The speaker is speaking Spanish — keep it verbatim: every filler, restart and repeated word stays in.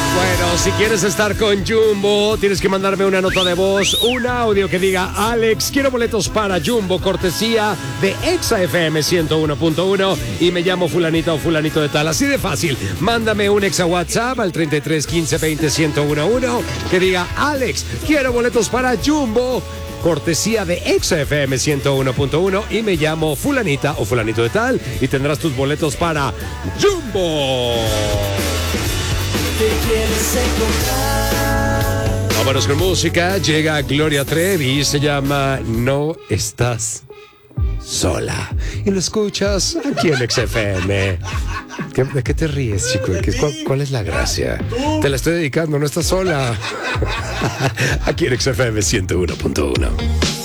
Bueno, si quieres estar con Jumbo, tienes que mandarme una nota de voz, un audio que diga: Alex, quiero boletos para Jumbo, cortesía de Exa F M ciento uno punto uno y me llamo fulanita o fulanito de tal. Así de fácil. Mándame un Exa WhatsApp al treinta y tres quince veinte ciento uno que diga: Alex, quiero boletos para Jumbo, cortesía de Exa F M ciento uno punto uno y me llamo fulanita o fulanito de tal y tendrás tus boletos para Jumbo. ¿Te quieres encontrar? Vámonos con música. Llega Gloria Trevi, se llama No Estás Sola. Y lo escuchas aquí en X F M. ¿Qué, ¿De qué te ríes, chico? ¿Qué, cuál, ¿Cuál es la gracia? Te la estoy dedicando, no estás sola. Aquí en X F M ciento uno punto uno.